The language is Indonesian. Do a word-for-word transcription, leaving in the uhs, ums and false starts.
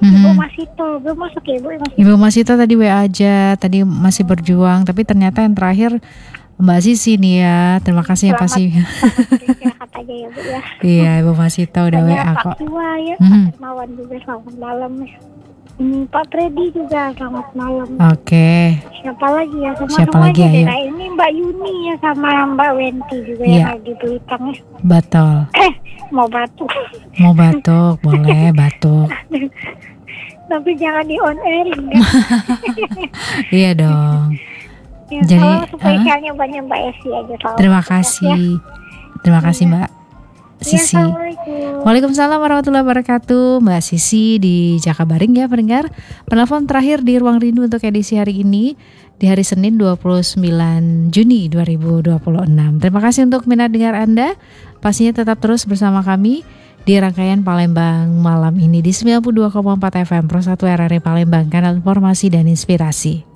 Ibu Mhm. Masito, belum masuk ya Ibu? Masih. Ibu Masito tadi W A aja, tadi masih berjuang, tapi ternyata yang terakhir Mbak Sisi nih ya. Terima kasih ya Selamat, pasti. selamat beristirahat aja ya Bu ya. Iya, Ibu Masito udah W Ada A Pak kok. Kiwa ya, Pak Mhm. Hermawan juga selamat malam ya. Ini Pak Freddy juga selamat malam. Oke. Siapa lagi ya? Semua Siapa semua lagi, aja deh. ayo? Nah, ini Mbak Yuni ya sama Mbak Wenti juga Iya. yang lagi Belitung ya. Betul. Eh, mau batuk. Mau batuk, boleh batuk. Tapi jangan di on air ya. Iya dong. Ya, Jadi, salam ah, spesialnya banyak Mbak Esi aja. Salam terima sukses ya. kasih. Terima kasih Iya. Mbak Ya, Sisi. Assalamualaikum. Waalaikumsalam warahmatullahi wabarakatuh. Mbak Sisi di Jakabaring ya pendengar. Penelpon terakhir di Ruang Rindu untuk edisi hari ini di hari Senin dua puluh sembilan Juni dua ribu dua puluh enam. Terima kasih untuk minat dengar Anda. Pastinya tetap terus bersama kami di rangkaian Palembang malam ini di sembilan puluh dua koma empat F M Pro satu R R I Palembang, kanal informasi dan inspirasi.